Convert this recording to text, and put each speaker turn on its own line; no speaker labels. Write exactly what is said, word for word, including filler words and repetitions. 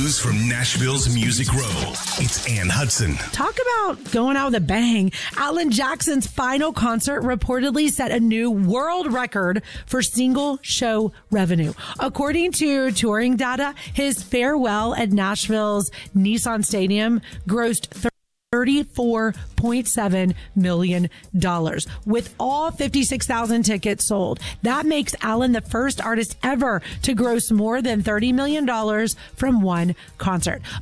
news from Nashville's Music Row. It's Ann Hudson.
Talk about going out with a bang. Alan Jackson's final concert reportedly set a new world record for single show revenue. According to touring data, his farewell at Nashville's Nissan Stadium grossed thirty-four point seven million dollars with all fifty-six thousand tickets sold. That makes Alan the first artist ever to gross more than thirty million dollars from one concert.